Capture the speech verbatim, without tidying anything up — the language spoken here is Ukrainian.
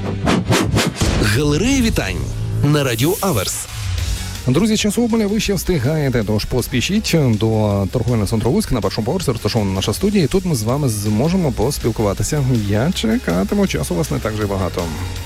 Галерея вітань на Радіо Аверс. Друзі, час обмаля ви ще встигаєте, тож поспішіть до торговельного центру Луцьк, на першому поверсі розташована наша студія, і тут ми з вами зможемо поспілкуватися. Я чекатиму, часу у вас не так же багато.